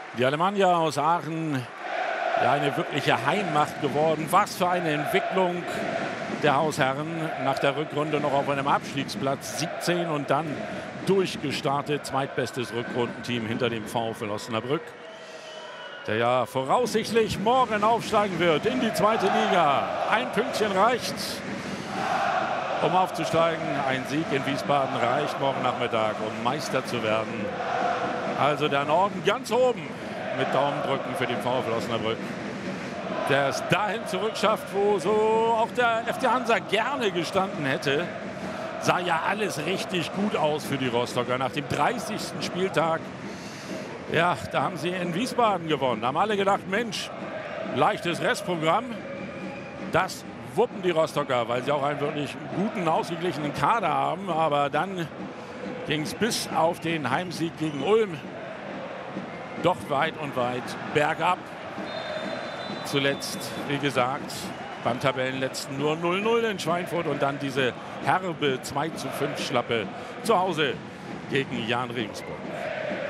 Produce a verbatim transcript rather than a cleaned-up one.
Die Alemannia aus Aachen, ja, eine wirkliche Heimmacht geworden. Was für eine Entwicklung der Hausherren nach der Rückrunde noch auf einem Abstiegsplatz siebzehn und dann durchgestartet. Zweitbestes Rückrundenteam hinter dem VfL Osnabrück, der ja voraussichtlich morgen aufsteigen wird in die zweite Liga. Ein Pünktchen reicht, um aufzusteigen. Ein Sieg in Wiesbaden reicht morgen Nachmittag, um Meister zu werden. Also der Norden ganz oben mit Daumendrücken für den VfL Osnabrück, der es dahin zurückschafft, wo so auch der F C Hansa gerne gestanden hätte. Sah ja alles richtig gut aus für die Rostocker. Nach dem dreißigsten Spieltag, ja, da haben sie in Wiesbaden gewonnen. Da haben alle gedacht, Mensch, leichtes Restprogramm. Das wuppen die Rostocker, weil sie auch einen wirklich guten, ausgeglichenen Kader haben. Aber dann ging es bis auf den Heimsieg gegen Ulm doch weit und weit bergab. Zuletzt, wie gesagt, beim Tabellenletzten nur null null in Schweinfurt und dann diese herbe zwei zu fünf Schlappe zu Hause gegen Jahn Regensburg.